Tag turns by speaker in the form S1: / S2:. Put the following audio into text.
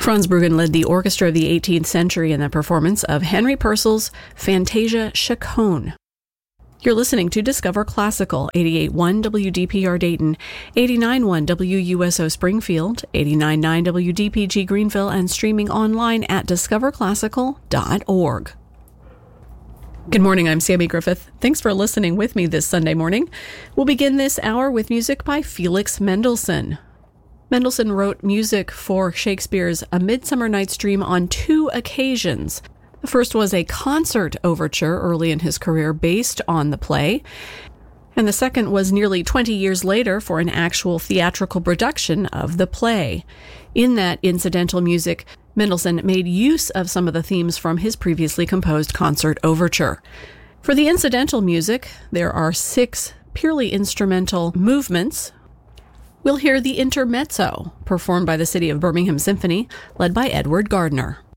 S1: Franz Bruggen led the orchestra of the 18th century in the performance of Henry Purcell's Fantasia Chaconne. You're listening to Discover Classical, 88.1 WDPR Dayton, 89.1 WUSO Springfield, 89.9 WDPG Greenville, and streaming online at discoverclassical.org. Good morning, I'm Sammy Griffith. Thanks for listening with me this Sunday morning. We'll begin this hour with music by Felix Mendelssohn. Mendelssohn wrote music for Shakespeare's A Midsummer Night's Dream on two occasions. The first was a concert overture early in his career based on the play, and the second was nearly 20 years later for an actual theatrical production of the play. In that incidental music, Mendelssohn made use of some of the themes from his previously composed concert overture. For the incidental music, there are 6 purely instrumental movements. We'll hear the Intermezzo, performed by the City of Birmingham Symphony, led by Edward Gardner.